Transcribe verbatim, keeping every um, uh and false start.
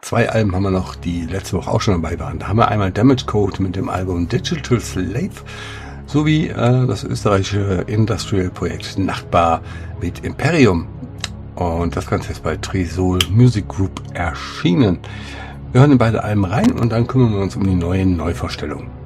Zwei Alben haben wir noch, die letzte Woche auch schon dabei waren. Da haben wir einmal Damage Code mit dem Album Digital Slave sowie äh, das österreichische Industrial-Projekt Nachtbar mit Imperium. Und das Ganze ist bei Tresol Music Group erschienen. Wir hören in beide Alben rein und dann kümmern wir uns um die neuen Neuvorstellungen.